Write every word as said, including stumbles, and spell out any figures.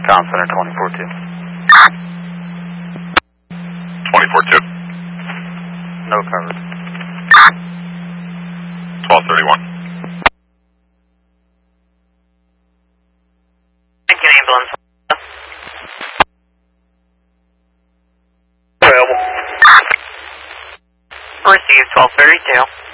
Town Center twenty-four two. twenty-four two. No coverage. twelve thirty-one. Lincoln ambulance. Available. Received twelve thirty-two.